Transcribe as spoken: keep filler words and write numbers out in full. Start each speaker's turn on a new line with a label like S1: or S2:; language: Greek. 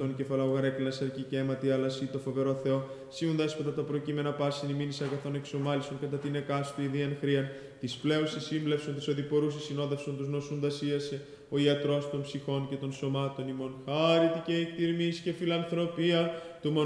S1: αυτόν κεφαλαγωγαρέκλα σαρκή και αίματι, αλλά σύ το φοβερό Θεό, σίουν δέσποτα τα προκείμενα πάσιν ημίνης αγαθών εξομάλισον κατά την εκάστου ιδίαν χρήαν, της πλέους σύμβλευσον, της οδηπορούς συνόδευσον, τους νοσούντας ίασε, ο ιατρός των ψυχών και των σωμάτων ημών, χάρητη και εκτιρμής και φιλανθρωπία του